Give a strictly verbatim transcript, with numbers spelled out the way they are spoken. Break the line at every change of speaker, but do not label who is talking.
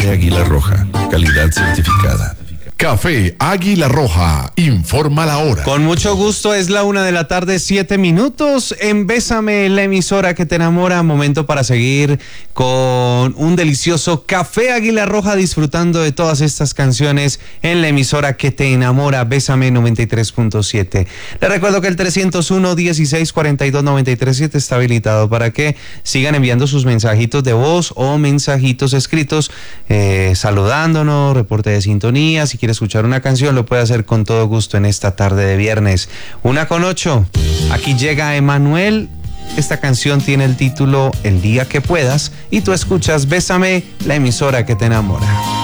Café Águila Roja, calidad certificada. Café Águila Roja, informa la hora.
Con mucho gusto, es la una de la tarde, siete minutos. En Bésame, la emisora que te enamora. Momento para seguir con un delicioso Café Águila Roja, disfrutando de todas estas canciones en la emisora que te enamora, Bésame noventa y tres punto siete. Les recuerdo que el trescientos uno, dieciséis, cuarenta y dos, noventa y tres, siete está habilitado para que sigan enviando sus mensajitos de voz o mensajitos escritos, eh, saludándonos, reporte de sintonía. Si quieres escuchar una canción, lo puede hacer con todo gusto en esta tarde de viernes. Una con ocho. Aquí llega Emanuel. Esta canción tiene el título El día que puedas y tú escuchas Bésame, la emisora que te enamora.